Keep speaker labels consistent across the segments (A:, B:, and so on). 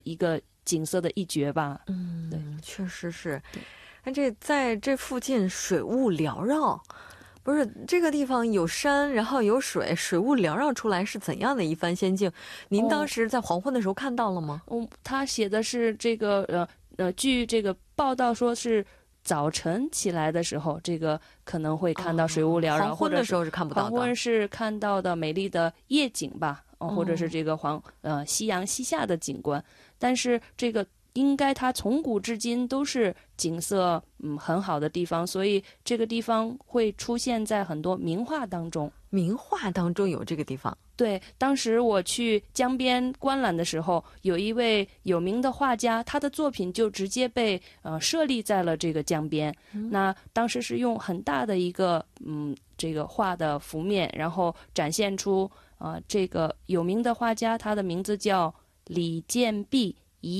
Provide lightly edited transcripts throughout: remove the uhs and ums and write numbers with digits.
A: 一个景色的一绝吧。对，
B: 确实是。那这在这附近水雾缭绕，不是这个地方有山，然后有水，水雾缭绕出来是怎样的一番仙境？您当时在黄昏的时候看到了吗？
A: 他写的是这个据这个报道说是早晨起来的时候，这个可能会看到水雾缭绕，
B: 黄昏的时候是看不到的。
A: 黄昏是看到的美丽的夜景吧，或者是这个夕阳西下的景观。但是这个应该它从古至今都是景色很好的地方，所以这个地方会出现在很多名画当中。
B: 名画当中有这个地方？
A: 对，当时我去江边观览的时候，有一位有名的画家，他的作品就直接被设立在了这个江边。那当时是用很大的一个这个画的幅面，然后展现出这个有名的画家，他的名字叫李建弼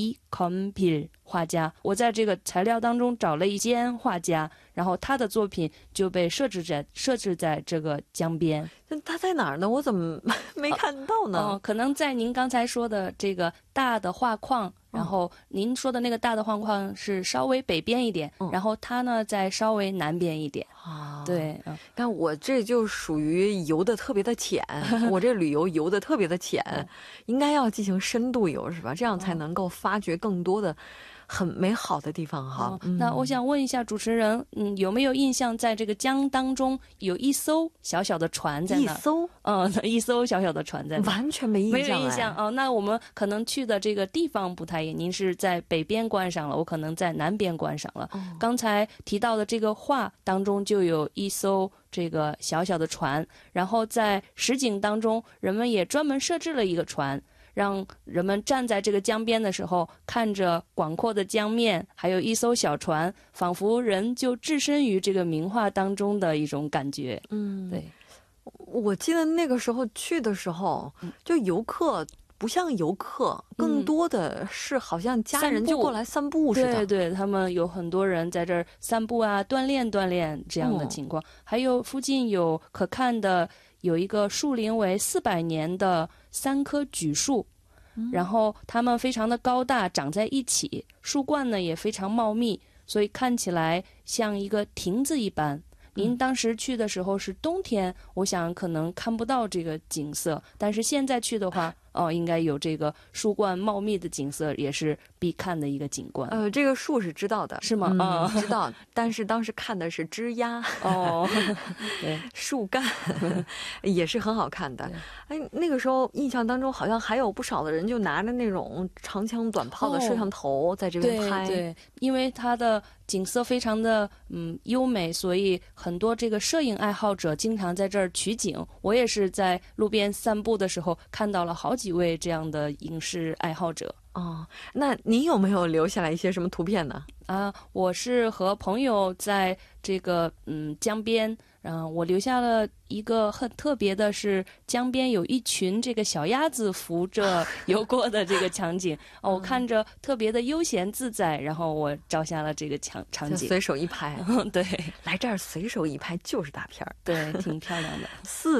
A: 이건필画家。我在这个材料当中找了一间画家，然后他的作品就被设置在这个江边。
B: 他在哪儿呢？我怎么没看到呢？
A: 可能在您刚才说的这个大的画框，然后您说的那个大的画框是稍微北边一点，然后它呢在稍微南边一点。对，
B: 但我这就属于游的特别的浅，我这旅游游的特别的浅，应该要进行深度游是吧？这样才能够发掘更多的很美好的地方哈。
A: 那我想问一下主持人，有没有印象在这个江当中有一艘小小的船在那？一艘小小的船在那？
B: 完全没印象。没有印
A: 象那我们可能去的这个地方不太一样，您是在北边观赏了，我可能在南边观赏了。刚才提到的这个画当中就有一艘这个小小的船，然后在实景当中人们也专门设置了一个船，让人们站在这个江边的时候，看着广阔的江面，还有一艘小船，仿佛人就置身于这个名画当中的一种感觉。对。
B: 我记得那个时候去的时候，就游客不像游客，更多的是好像家人就过来散步似的。
A: 对，他们有很多人在这儿散步啊，锻炼这样的情况。还有附近有可看的，有一个树龄为400年的3棵榉树，然后它们非常的高大，长在一起，树冠呢也非常茂密，所以看起来像一个亭子一般。您当时去的时候是冬天，我想可能看不到这个景色，但是现在去的话应该有这个树冠茂密的景色，也是必看的一个景观。
B: 这个树是知道的，
A: 是吗？
B: 知道，但是当时看的是枝丫对，树干也是很好看的。那个时候印象当中好像还有不少的人就拿着那种长枪短炮的摄像头在这边拍。
A: 对，因为它的景色非常的优美，所以很多这个摄影爱好者经常在这儿取景。我也是在路边散步的时候看到了好几位这样的影视爱好者。
B: 那您有没有留下来一些什么图片呢？
A: 我是和朋友在这个江边，我留下了一个很特别的是江边有一群这个小鸭子扶着游过的这个场景。我看着特别的悠闲自在，然后我照下了这个场景，
B: 随手一拍。
A: 对，
B: 来这儿随手一拍就是大片儿。
A: 对，挺漂亮的。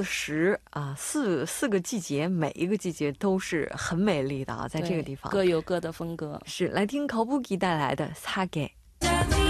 B: 四个季节，每一个季节都是很美丽的在这个地方
A: 各有各的风格。
B: 是，来听考布基带来的사계。